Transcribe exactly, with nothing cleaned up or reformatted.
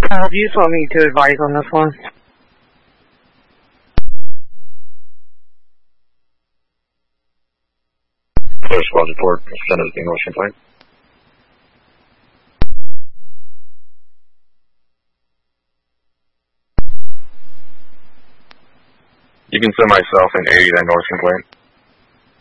Uh, do you just want me to advise on this one? Clear squad report. Send us the English complaint. You can send myself an eighty that English complaint.